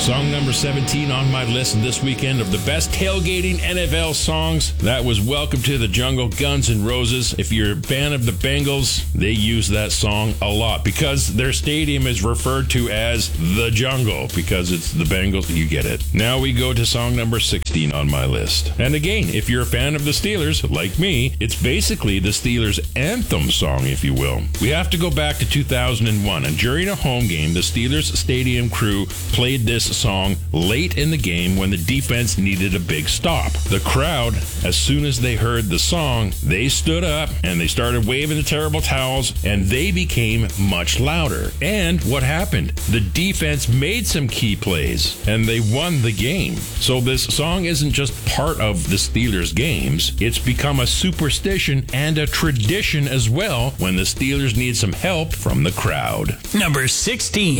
Song number 17 on my list this weekend of the best tailgating NFL songs. That was Welcome to the Jungle, Guns N' Roses. If you're a fan of the Bengals, they use that song a lot because their stadium is referred to as the Jungle because it's the Bengals. You get it. Now we go to song number 16 on my list. And again, if you're a fan of the Steelers, like me, it's basically the Steelers' anthem song, if you will. We have to go back to 2001, and during a home game, the Steelers stadium crew played this song late in the game when the defense needed a big stop. The crowd, as soon as they heard the song, they stood up and they started waving the terrible towels, and they became much louder. And what happened? The defense made some key plays and they won the game. So this song isn't just part of the Steelers games, it's become a superstition and a tradition as well when the Steelers need some help from the crowd. Number 16.